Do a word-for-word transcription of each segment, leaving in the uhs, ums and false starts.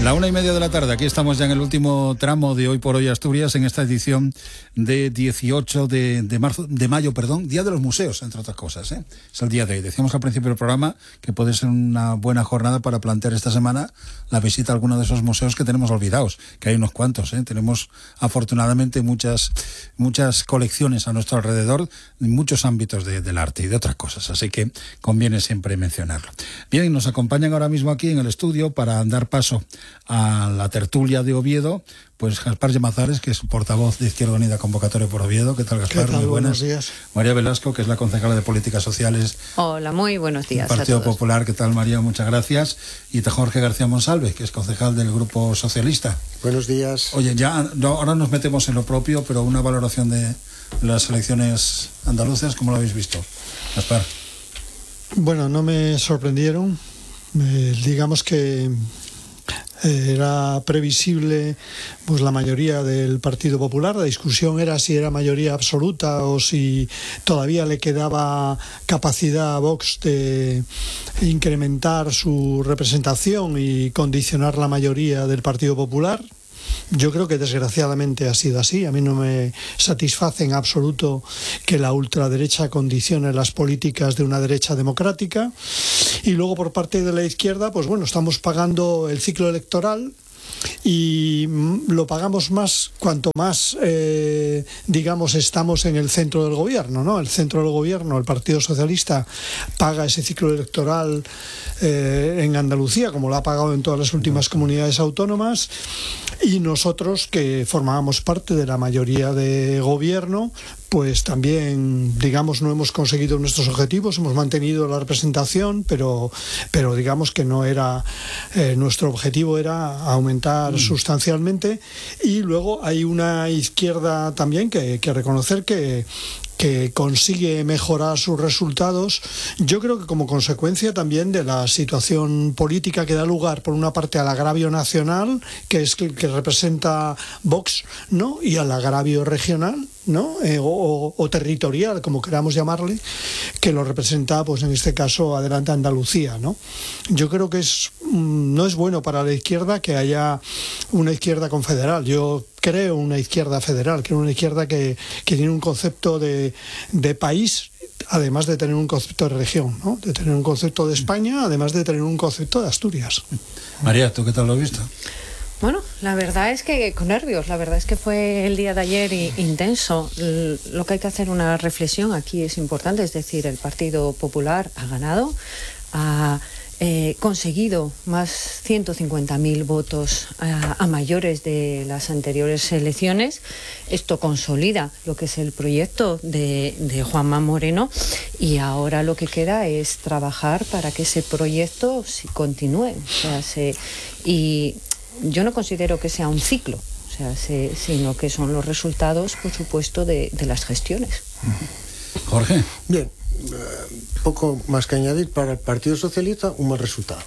La una y media de la tarde, aquí estamos ya en el último tramo de Hoy por Hoy Asturias, en esta edición de dieciocho de, de marzo, de mayo, perdón, Día de los Museos, entre otras cosas, ¿eh? Es el día de hoy. Decíamos al principio del programa que puede ser una buena jornada para plantear esta semana la visita a alguno de esos museos que tenemos olvidados, que hay unos cuantos, ¿eh? Tenemos afortunadamente muchas, muchas colecciones a nuestro alrededor, en muchos ámbitos de, del arte y de otras cosas, así que conviene siempre mencionarlo. Bien, nos acompañan ahora mismo aquí en el estudio para dar paso a la tertulia de Oviedo, pues Gaspar Llamazares, que es portavoz de Izquierda Unida Convocatoria por Oviedo. ¿Qué tal, Gaspar? ¿Qué tal? Muy buenas. Buenos días. María Velasco, que es la concejala de Políticas Sociales. Hola, muy buenos días Partido a todos. Popular. ¿Qué tal, María? Muchas gracias. Y Jorge García Monsalve, que es concejal del Grupo Socialista. Buenos días. Oye, ya no, ahora nos metemos en lo propio, pero una valoración de las elecciones andaluzas, ¿cómo lo habéis visto, Gaspar? Bueno, no me sorprendieron. Eh, digamos que era previsible pues la mayoría del Partido Popular. La discusión era si era mayoría absoluta o si todavía le quedaba capacidad a Vox de incrementar su representación y condicionar la mayoría del Partido Popular. Yo creo que desgraciadamente ha sido así. A mí no me satisface en absoluto que la ultraderecha condicione las políticas de una derecha democrática. Y luego por parte de la izquierda, pues bueno, estamos pagando el ciclo electoral y lo pagamos más cuanto más, eh, digamos, estamos en el centro del gobierno, ¿no? El centro del gobierno, el Partido Socialista, paga ese ciclo electoral eh, en Andalucía, como lo ha pagado en todas las últimas comunidades autónomas, y nosotros, que formábamos parte de la mayoría de gobierno, pues también, digamos, no hemos conseguido nuestros objetivos, hemos mantenido la representación, pero, pero digamos que no era, eh, nuestro objetivo era aumentar mm. sustancialmente. Y luego hay una izquierda también que, que reconocer que que consigue mejorar sus resultados, yo creo que como consecuencia también de la situación política que da lugar, por una parte, al agravio nacional, que es que, que representa Vox, ¿no? Y al agravio regional, ¿no? Eh, o, o territorial, como queramos llamarle, que lo representa, pues en este caso, Adelante Andalucía, ¿no? Yo creo que es no es bueno para la izquierda que haya una izquierda confederal. Yo creo una izquierda federal, creo una izquierda que, que tiene un concepto de, de país, además de tener un concepto de región, ¿no? De tener un concepto de España, además de tener un concepto de Asturias. María, ¿tú qué tal lo has visto? Bueno, la verdad es que con nervios, la verdad es que fue el día de ayer intenso. Lo que hay que hacer una reflexión aquí es importante, es decir, el Partido Popular ha ganado, ha eh, conseguido más ciento cincuenta mil votos a, a mayores de las anteriores elecciones. Esto consolida lo que es el proyecto de, de Juanma Moreno, y ahora lo que queda es trabajar para que ese proyecto continúe. O sea, se, y yo no considero que sea un ciclo, o sea, se, sino que son los resultados, por supuesto, de, de las gestiones. Jorge. Bien, eh, poco más que añadir. Para el Partido Socialista, un mal resultado.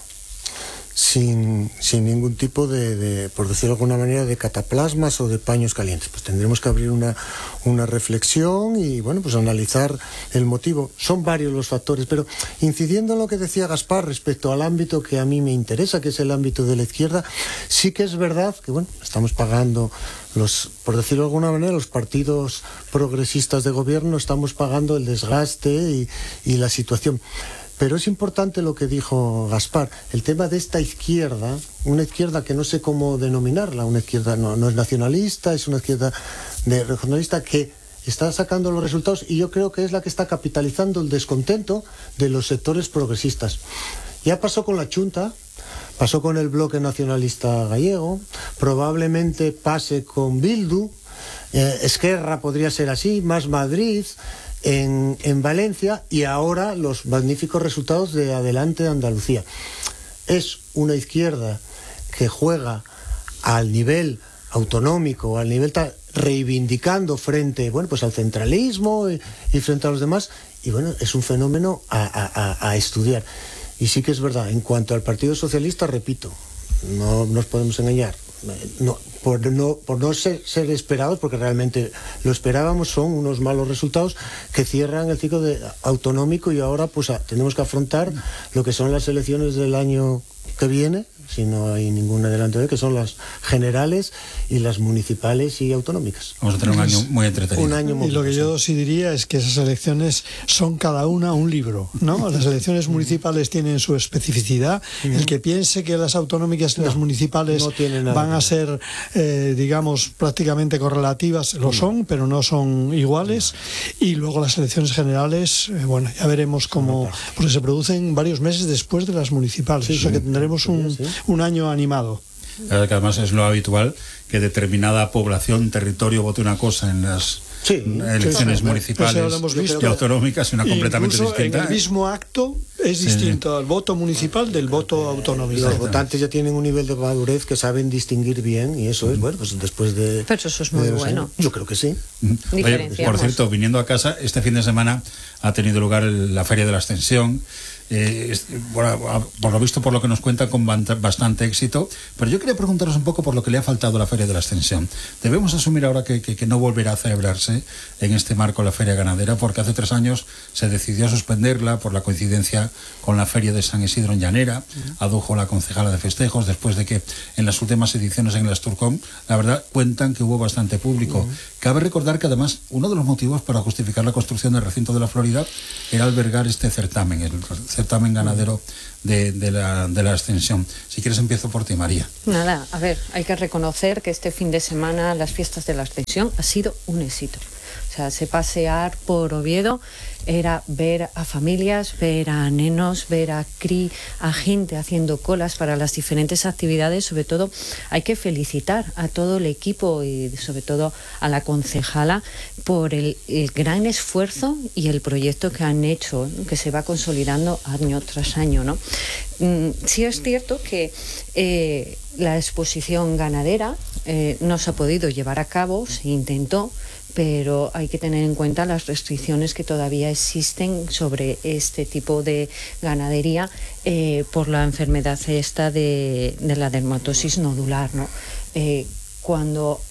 Sin, sin ningún tipo de, de, por decirlo de alguna manera, de cataplasmas o de paños calientes. Pues tendremos que abrir una, una reflexión y, bueno, pues analizar el motivo. Son varios los factores, pero incidiendo en lo que decía Gaspar respecto al ámbito que a mí me interesa, que es el ámbito de la izquierda, sí que es verdad que, bueno, estamos pagando los, por decirlo de alguna manera, los partidos progresistas de gobierno estamos pagando el desgaste y, y la situación. Pero es importante lo que dijo Gaspar, el tema de esta izquierda, una izquierda que no sé cómo denominarla, una izquierda no, no es nacionalista, es una izquierda de regionalista que está sacando los resultados, y yo creo que es la que está capitalizando el descontento de los sectores progresistas. Ya pasó con la Xunta, pasó con el Bloque Nacionalista Gallego, probablemente pase con Bildu, eh, Esquerra podría ser así, Más Madrid, En, en Valencia, y ahora los magníficos resultados de Adelante Andalucía. Es una izquierda que juega al nivel autonómico, al nivel tal, reivindicando frente, bueno, pues al centralismo y, y frente a los demás, y bueno, es un fenómeno a, a, a estudiar. Y sí que es verdad, en cuanto al Partido Socialista, repito, no nos podemos engañar. No, por no, por no ser, ser esperados, porque realmente lo esperábamos, son unos malos resultados que cierran el ciclo de, autonómico, y ahora pues a, tenemos que afrontar lo que son las elecciones del año que viene, si no hay ninguna delante de él, que son las generales y las municipales y autonómicas. Vamos a tener un año muy entretenido. Un año muy y lo que yo sí diría es que esas elecciones son cada una un libro, ¿no? Las elecciones municipales tienen su especificidad. Uh-huh. El que piense que las autonómicas y no, las municipales no van a ser, eh, digamos, prácticamente correlativas, lo son, pero no son iguales. Y luego las elecciones generales, eh, bueno, ya veremos cómo, porque se producen varios meses después de las municipales, sí, o sea que tendremos un, sí, sí. un año animado. Claro que además es lo habitual que determinada población, territorio vote una cosa en las sí, elecciones sí, municipales y autonómicas y una completamente distinta. En el mismo acto es distinto sí. al voto municipal del voto autonómico. Los votantes ya tienen un nivel de madurez que saben distinguir bien y eso es, bueno, pues después de... Pero eso es muy de bueno. Años, yo creo que sí. Oye, por cierto, viniendo a casa, este fin de semana ha tenido lugar el, la Feria de la Ascensión. Eh, bueno, por lo visto, por lo que nos cuenta, con bastante éxito, pero yo quería preguntaros un poco por lo que le ha faltado a la Feria de la Ascensión. Debemos asumir ahora que, que, que no volverá a celebrarse en este marco la Feria Ganadera, porque hace tres años se decidió suspenderla por la coincidencia con la Feria de San Isidro en Llanera, adujo la concejala de festejos, después de que en las últimas ediciones en el Asturcom, la verdad, cuentan que hubo bastante público. Uh-huh. Cabe recordar que además uno de los motivos para justificar la construcción del recinto de la Florida era albergar este certamen, el certamen ganadero de, de, la, de la Ascensión. Si quieres empiezo por ti, María. Nada, a ver, hay que reconocer que este fin de semana las fiestas de la Ascensión ha sido un éxito. O sea, se pasear por Oviedo era ver a familias, ver a nenos, ver a cri, a gente haciendo colas para las diferentes actividades. Sobre todo hay que felicitar a todo el equipo y sobre todo a la concejala por el, el gran esfuerzo y el proyecto que han hecho, ¿no? Que se va consolidando año tras año, ¿no? Mm, sí es cierto que eh, la exposición ganadera eh, no se ha podido llevar a cabo, se intentó, pero hay que tener en cuenta las restricciones que todavía existen sobre este tipo de ganadería eh, por la enfermedad esta de, de la dermatosis nodular, ¿no? Eh, cuando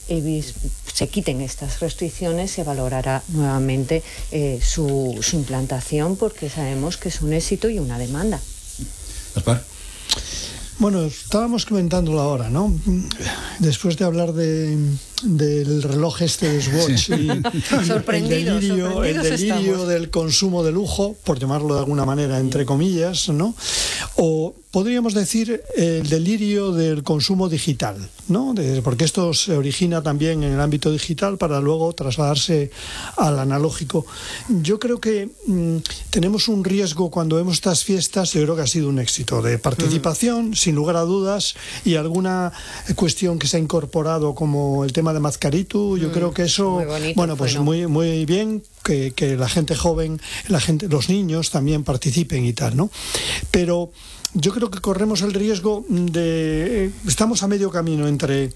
se quiten estas restricciones se valorará nuevamente eh, su, su implantación, porque sabemos que es un éxito y una demanda. Gaspar. Bueno, estábamos comentándolo ahora, ¿no? Después de hablar de, del reloj este de Swatch sí. y el delirio, el delirio del consumo de lujo, por llamarlo de alguna manera, entre comillas, ¿no? O podríamos decir el delirio del consumo digital, ¿no? De, porque esto se origina también en el ámbito digital para luego trasladarse al analógico. Yo creo que mmm, tenemos un riesgo cuando vemos estas fiestas. Yo creo que ha sido un éxito de participación, mm. sin lugar a dudas, y alguna cuestión que se ha incorporado como el tema de Mazcaritu. Yo mm. creo que eso, bonito, bueno, pues bueno. muy muy bien. Que, que la gente joven, la gente, los niños también participen y tal, ¿no? Pero yo creo que corremos el riesgo de... Estamos a medio camino entre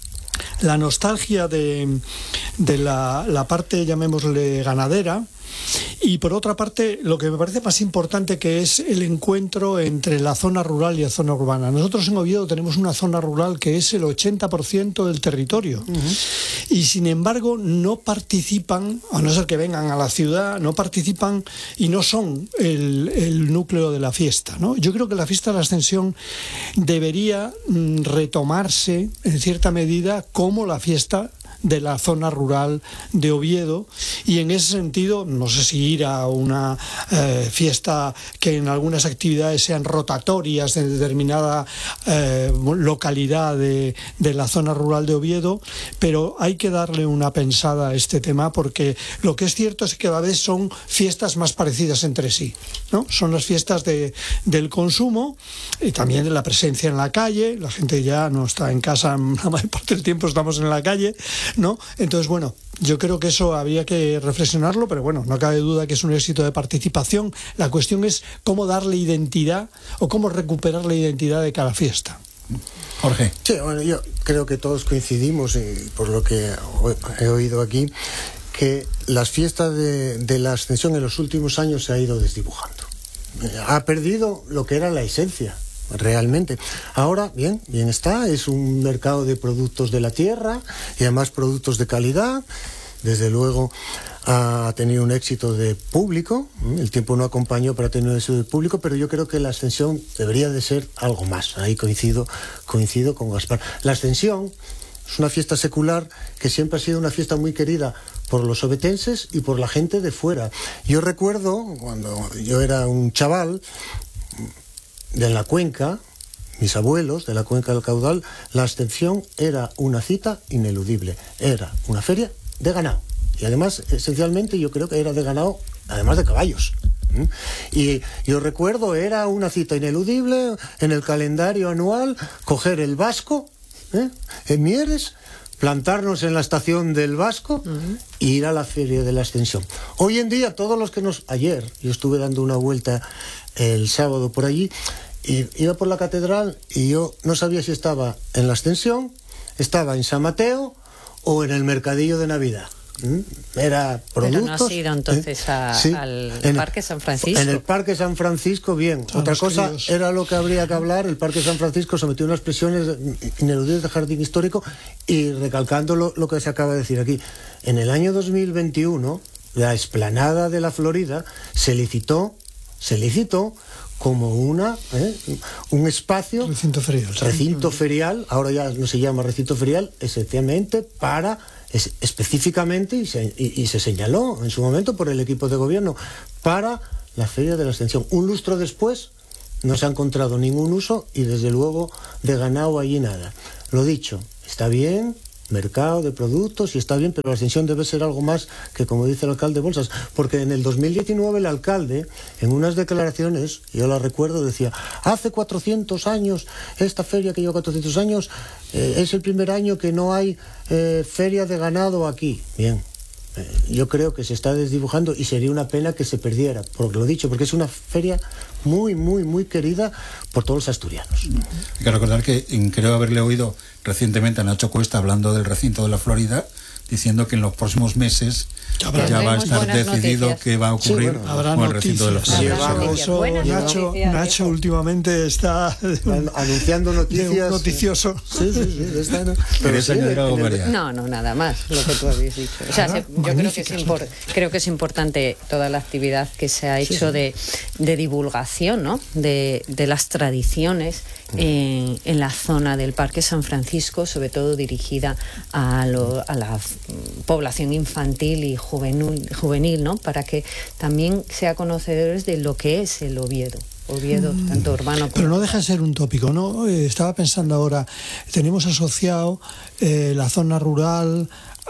la nostalgia de, de la, la parte, llamémosle, ganadera, y por otra parte lo que me parece más importante, que es el encuentro entre la zona rural y la zona urbana. Nosotros en Oviedo tenemos una zona rural que es el ochenta por ciento del territorio, uh-huh. y sin embargo no participan, a no ser que vengan a la ciudad, no participan y no son el, el núcleo de la fiesta, ¿no? Yo creo que la fiesta de la Ascensión debería mm, retomarse en cierta medida como la fiesta de la zona rural de Oviedo, y en ese sentido no sé si ir a una eh, fiesta que en algunas actividades sean rotatorias en determinada eh, localidad de, de la zona rural de Oviedo, pero hay que darle una pensada a este tema, porque lo que es cierto es que cada vez son fiestas más parecidas entre sí, ¿no? Son las fiestas de, del consumo y también de la presencia en la calle. La gente ya no está en casa, la mayor parte del tiempo estamos en la calle, ¿no? Entonces, bueno, yo creo que eso había que reflexionarlo, pero bueno, no cabe duda que es un éxito de participación. La cuestión es cómo darle identidad o cómo recuperar la identidad de cada fiesta. Jorge. Sí, bueno, yo creo que todos coincidimos, y por lo que he oído aquí, que las fiestas de, de la Ascensión en los últimos años se ha ido desdibujando. Ha perdido lo que era la esencia. Realmente. Ahora, bien, bien está, es un mercado de productos de la tierra y además productos de calidad, desde luego ha tenido un éxito de público, el tiempo no acompañó para tener un éxito de público, pero yo creo que la Ascensión debería de ser algo más. Ahí coincido, coincido con Gaspar. La Ascensión es una fiesta secular que siempre ha sido una fiesta muy querida por los obetenses y por la gente de fuera. Yo recuerdo, cuando yo era un chaval de la cuenca, mis abuelos de la cuenca del Caudal, la Ascensión era una cita ineludible. Era una feria de ganado. Y además, esencialmente, yo creo que era de ganado, además de caballos. Y yo recuerdo, era una cita ineludible en el calendario anual, coger el Vasco, ¿eh? en Mieres, plantarnos en la estación del Vasco uh-huh. e ir a la feria de la Ascensión. Hoy en día, todos los que nos... Ayer, yo estuve dando una vuelta el sábado por allí, y iba por la catedral y yo no sabía si estaba en la Ascensión, estaba en San Mateo o en el mercadillo de Navidad. Era productos. Pero no has ido entonces ¿eh? a, sí. al en, Parque San Francisco. En el Parque San Francisco, bien. Son Otra cosa críos. era lo que habría que hablar. El Parque San Francisco sometió unas presiones ineludibles de jardín histórico, y recalcando lo, lo que se acaba de decir aquí. En el año dos mil veintiuno, la explanada de la Florida se licitó, se licitó como una ¿eh? un espacio recinto ferial, ¿sí? recinto ferial, ahora ya no se llama recinto ferial, esencialmente para es, específicamente y se, y, y se señaló en su momento por el equipo de gobierno para la Feria de la Ascensión. Un lustro después no se ha encontrado ningún uso, y desde luego de ganado allí nada. Lo dicho, está bien, mercado de productos, y está bien, pero la Ascensión debe ser algo más que, como dice el alcalde, bolsas, porque en el dos mil diecinueve el alcalde, en unas declaraciones, yo la recuerdo, decía, hace cuatrocientos años, esta feria que lleva cuatrocientos años, eh, es el primer año que no hay eh, feria de ganado aquí. Bien, eh, yo creo que se está desdibujando, y sería una pena que se perdiera, por lo dicho, porque es una feria muy, muy, muy querida por todos los asturianos. Hay que recordar que creo haberle oído recientemente a Nacho Cuesta hablando del recinto de la Florida, diciendo que en los próximos meses Habrá, ya va a estar decidido noticias. qué va a ocurrir Sí, bueno, habrá con el recinto de la noticias. Florida. Habrá Sí. noticias. Eso, Buenas Nacho, noticias, Nacho eso. últimamente está de un, Anunciando de noticias. un noticioso. Sí, sí, sí, está, ¿no? ¿Querías sí, añadir algo, en el- María? No, no, nada más, lo que tú habías dicho. O sea, se- yo creo que, es magníficas impor- creo que es importante toda la actividad que se ha hecho de, de divulgación, ¿no? de, de las tradiciones en, en la zona del Parque San Francisco, sobre todo dirigida a, lo- a la mm, población infantil y juvenil, juvenil, ¿no? Para que también sea conocedores de lo que es el Oviedo. Oviedo, tanto urbano como... Pero no deja de ser un tópico, ¿no? Eh, estaba pensando ahora, tenemos asociado eh, la zona rural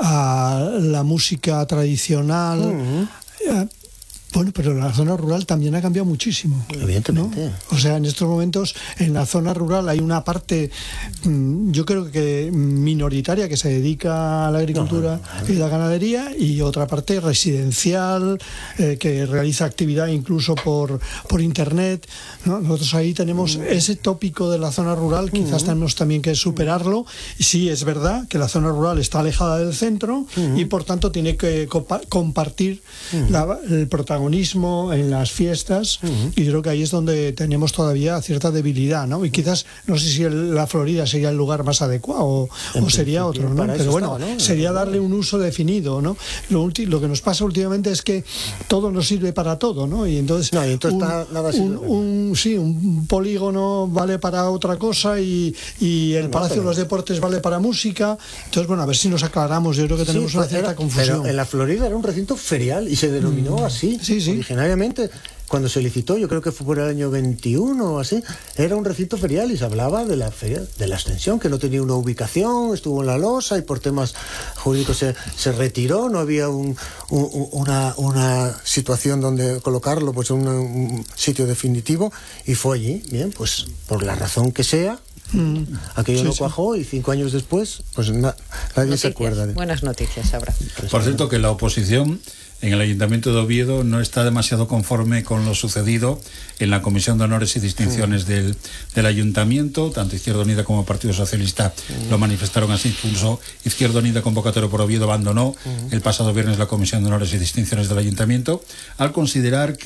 a la música tradicional. Uh-huh. eh, Bueno, pero la zona rural también ha cambiado muchísimo. Evidentemente. ¿No? O sea, en estos momentos en la zona rural hay una parte, mmm, yo creo que minoritaria, que se dedica a la agricultura no, no, no. y la ganadería, y otra parte residencial, eh, que realiza actividad incluso por, por internet, ¿no? Nosotros ahí tenemos mm. ese tópico de la zona rural, quizás mm. tenemos también que superarlo. Y sí, es verdad que la zona rural está alejada del centro mm. y por tanto tiene que compa- compartir mm. la, el protagonismo en las fiestas, uh-huh. y creo que ahí es donde tenemos todavía cierta debilidad, ¿no? Y quizás, no sé si el, la Florida sería el lugar más adecuado o, o sería otro, ¿no? Pero bueno, estaba, ¿no? sería darle un uso definido, ¿no? Lo, ulti- lo que nos pasa últimamente es que todo nos sirve para todo, ¿no? Y entonces, no, y entonces un, nada, nada un, un, sí, un polígono vale para otra cosa, y, y el no, Palacio pero... de los Deportes vale para música. Entonces, bueno, a ver si nos aclaramos. Yo creo que tenemos sí, una cierta era, confusión. Pero en la Florida era un recinto ferial y se denominó mm. así. Sí, sí. Originariamente, cuando se licitó, yo creo que fue por el año veintiuno o así, era un recinto ferial y se hablaba de la feria de la Ascensión, que no tenía una ubicación, estuvo en la losa y por temas jurídicos se, se retiró, no había un, un, una, una situación donde colocarlo, pues en un, un sitio definitivo, y fue allí, bien, pues por la razón que sea. Mm. Aquello sí, no cuajó sí. y cinco años después, pues na, nadie noticias, se acuerda de... Buenas noticias habrá. Por cierto, que la oposición en el Ayuntamiento de Oviedo no está demasiado conforme con lo sucedido en la Comisión de Honores y Distinciones mm. del, del Ayuntamiento. Tanto Izquierda Unida como Partido Socialista mm. lo manifestaron así. Incluso Izquierda Unida, convocatorio por Oviedo, abandonó mm. el pasado viernes la Comisión de Honores y Distinciones del Ayuntamiento al considerar que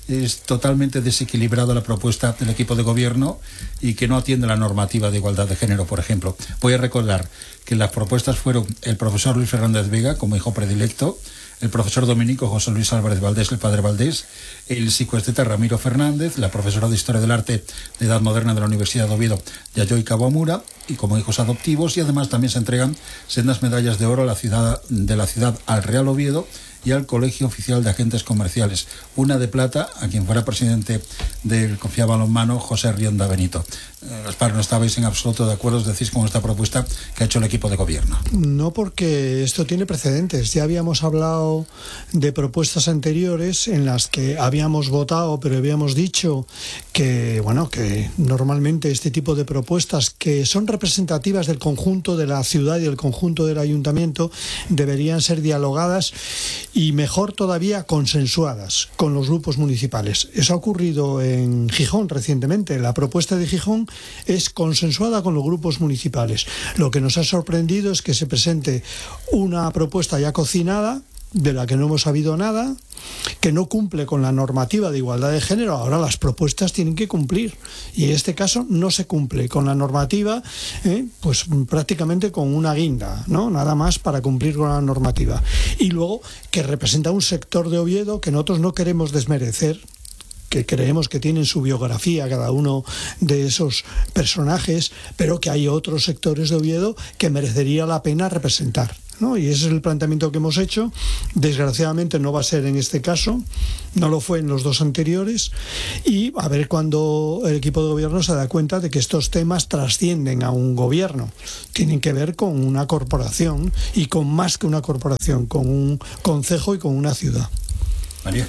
es totalmente desequilibrada la propuesta del equipo de gobierno y que no atiende la normativa de igualdad de género, por ejemplo. Voy a recordar que las propuestas fueron el profesor Luis Fernández Vega como hijo predilecto, el profesor dominico José Luis Álvarez Valdés, el padre Valdés, el psicoesteta Ramiro Fernández, la profesora de Historia del Arte de Edad Moderna de la Universidad de Oviedo, Yayoi Kawamura, y como hijos adoptivos, y además también se entregan sendas medallas de oro a la ciudad, de la ciudad al Real Oviedo y al Colegio Oficial de Agentes Comerciales. Una de plata a quien fuera presidente del Confía Balonmano, José Rionda Benito. Eh, Gaspar, no estabais en absoluto de acuerdo, decís, con esta propuesta que ha hecho el equipo de gobierno. No, porque esto tiene precedentes. Ya habíamos hablado de propuestas anteriores en las que habíamos votado, pero habíamos dicho que, bueno, que normalmente este tipo de propuestas que son representativas del conjunto de la ciudad y del conjunto del ayuntamiento deberían ser dialogadas y mejor todavía consensuadas con los grupos municipales. Eso ha ocurrido en Gijón recientemente. La propuesta de Gijón es consensuada con los grupos municipales. Lo que nos ha sorprendido es que se presente una propuesta ya cocinada, de la que no hemos sabido nada, que no cumple con la normativa de igualdad de género. Ahora las propuestas tienen que cumplir y en este caso no se cumple con la normativa, eh, pues prácticamente con una guinda, ¿no? Nada más para cumplir con la normativa. Y luego que representa un sector de Oviedo que nosotros no queremos desmerecer, que creemos que tienen su biografía cada uno de esos personajes, pero que hay otros sectores de Oviedo que merecería la pena representar, ¿no? Y ese es el planteamiento que hemos hecho. Desgraciadamente no va a ser en este caso, no lo fue en los dos anteriores, y a ver cuando el equipo de gobierno se da cuenta de que estos temas trascienden a un gobierno, tienen que ver con una corporación y con más que una corporación, con un concejo y con una ciudad. María.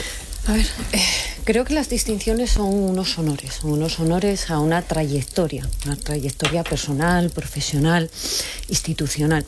A ver, eh, creo que las distinciones son unos honores, son unos honores a una trayectoria, una trayectoria personal, profesional, institucional.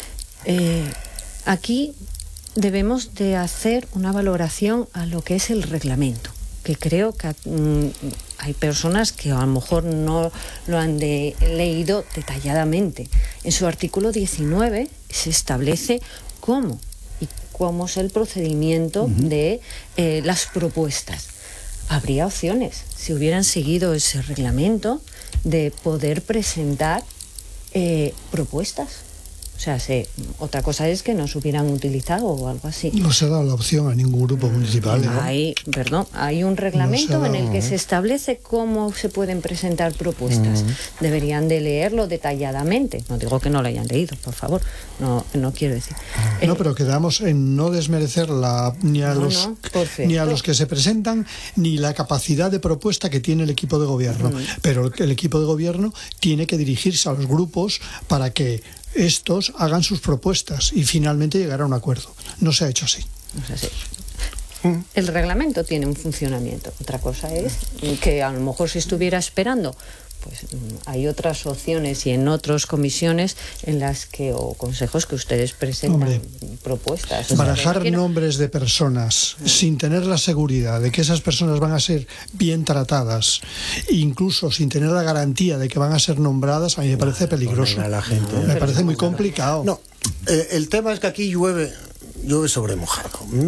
Eh, aquí debemos de hacer una valoración a lo que es el reglamento, que creo que mm, hay personas que a lo mejor no lo han de, leído detalladamente. En su artículo diecinueve se establece cómo y cómo es el procedimiento uh-huh. de eh, las propuestas. Habría opciones, si hubieran seguido ese reglamento, de poder presentar eh, propuestas. O sea, se, otra cosa es que no se hubieran utilizado o algo así. No se ha dado la opción a ningún grupo municipal, ¿no? Hay, perdón, hay un reglamento no en el que se establece cómo se pueden presentar propuestas. Uh-huh. Deberían de leerlo detalladamente. No digo que no lo hayan leído, por favor. No, no quiero decir. No, eh, pero quedamos en no desmerecer la, ni, a no, los, no, ni a los que se presentan, ni la capacidad de propuesta que tiene el equipo de gobierno. Uh-huh. Pero el equipo de gobierno tiene que dirigirse a los grupos para que estos hagan sus propuestas y finalmente llegar a un acuerdo. No se ha hecho así. No es así. El reglamento tiene un funcionamiento. Otra cosa es que a lo mejor si estuviera esperando, pues hay otras opciones y en otras comisiones en las que, o consejos que ustedes presentan. Hombre, propuestas. O barajar sea, nombres de personas mm. sin tener la seguridad de que esas personas van a ser bien tratadas, incluso sin tener la garantía de que van a ser nombradas, a mí me parece peligroso. A la gente, me parece muy complicado. No, eh, el tema es que aquí llueve, llueve sobre mojado.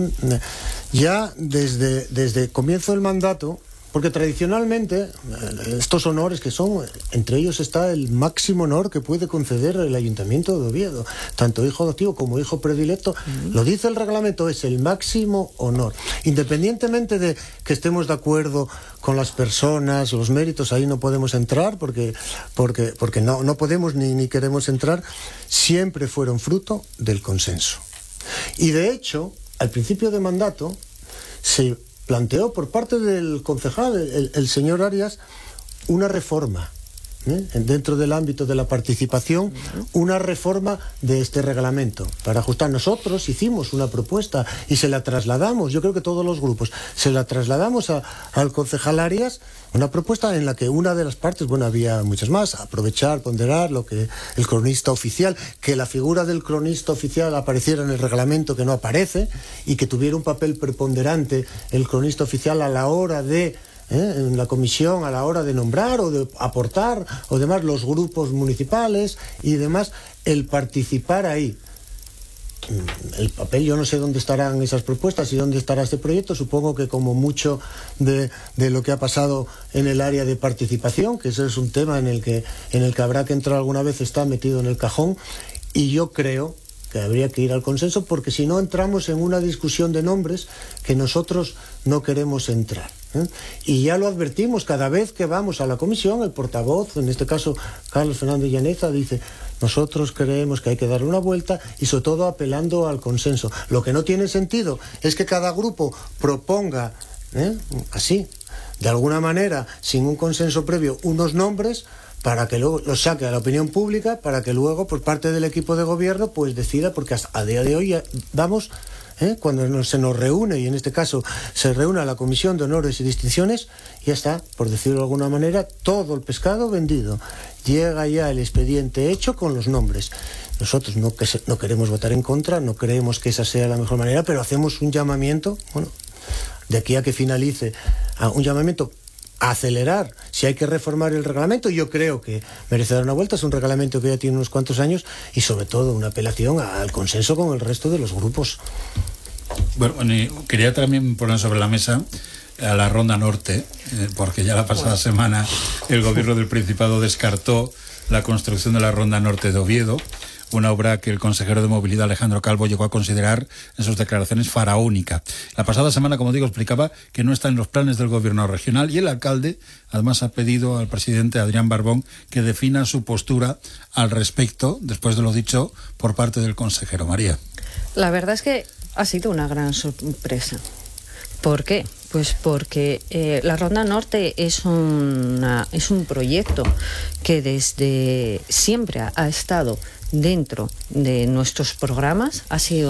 Ya desde, desde comienzo del mandato, porque tradicionalmente estos honores que son, entre ellos está el máximo honor que puede conceder el Ayuntamiento de Oviedo, tanto hijo adoptivo como hijo predilecto, uh-huh. lo dice el reglamento, es el máximo honor. Independientemente de que estemos de acuerdo con las personas, los méritos, ahí no podemos entrar, porque, porque, porque no, no podemos ni, ni queremos entrar, siempre fueron fruto del consenso. Y de hecho, al principio de mandato, se planteó por parte del concejal, el, el señor Arias, una reforma, ¿eh? dentro del ámbito de la participación, una reforma de este reglamento para ajustar. Nosotros hicimos una propuesta y se la trasladamos, yo creo que todos los grupos, se la trasladamos a, al concejal Arias, una propuesta en la que una de las partes, bueno, había muchas más, aprovechar, ponderar lo que el cronista oficial, que la figura del cronista oficial apareciera en el reglamento, que no aparece, y que tuviera un papel preponderante el cronista oficial a la hora de ¿Eh? en la comisión, a la hora de nombrar o de aportar o demás, los grupos municipales y demás, el participar ahí. el papel, yo no sé dónde estarán esas propuestas y dónde estará este proyecto. Supongo que como mucho de, de lo que ha pasado en el área de participación, que ese es un tema en el que, en el que habrá que entrar alguna vez, está metido en el cajón, y yo creo que habría que ir al consenso, porque si no entramos en una discusión de nombres que nosotros no queremos entrar, ¿eh? Y ya lo advertimos cada vez que vamos a la comisión. El portavoz, en este caso Carlos Fernández Llaneza, dice: nosotros creemos que hay que darle una vuelta, y sobre todo apelando al consenso. Lo que no tiene sentido es que cada grupo proponga, ¿eh?, así, de alguna manera, sin un consenso previo, unos nombres, para que luego los saque a la opinión pública, para que luego por parte del equipo de gobierno pues decida, porque hasta a día de hoy ya vamos, ¿eh?, cuando nos, se nos reúne, y en este caso se reúne la Comisión de Honores y Distinciones, ya está, por decirlo de alguna manera, todo el pescado vendido. Llega ya el expediente hecho con los nombres. Nosotros no, que se, no queremos votar en contra, no creemos que esa sea la mejor manera, pero hacemos un llamamiento, bueno, de aquí a que finalice, a un llamamiento a acelerar, si hay que reformar el reglamento. Yo creo que merece dar una vuelta, es un reglamento que ya tiene unos cuantos años, y sobre todo una apelación al consenso con el resto de los grupos. Bueno, quería también poner sobre la mesa a la Ronda Norte, eh, porque ya la pasada semana el gobierno del Principado descartó la construcción de la Ronda Norte de Oviedo, una obra que el consejero de Movilidad, Alejandro Calvo, llegó a considerar en sus declaraciones faraónica. La pasada semana, como digo, explicaba que no está en los planes del gobierno regional, y el alcalde además ha pedido al presidente Adrián Barbón que defina su postura al respecto, después de lo dicho por parte del consejero. María. La verdad es que ha sido una gran sorpresa. ¿Por qué? Pues porque eh, la Ronda Norte es, una, es un proyecto que desde siempre ha, ha estado dentro de nuestros programas, ha sido